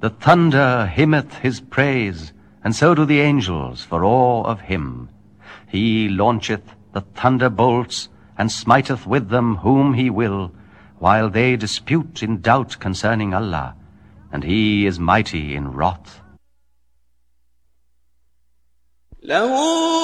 The thunder hymneth his praise, and so do the angels for awe of him. He launcheth the thunderbolts, and smiteth with them whom he will, while they dispute in doubt concerning Allah, and he is mighty in wrath.